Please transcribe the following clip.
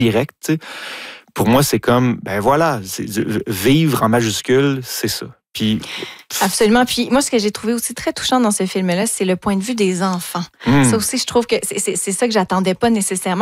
direct, tu sais. Pour moi, c'est comme, vivre en majuscule, c'est ça. Puis, absolument. Puis moi, ce que j'ai trouvé aussi très touchant dans ce film-là, c'est le point de vue des enfants. Ça aussi, je trouve que c'est ça que j'attendais pas nécessairement.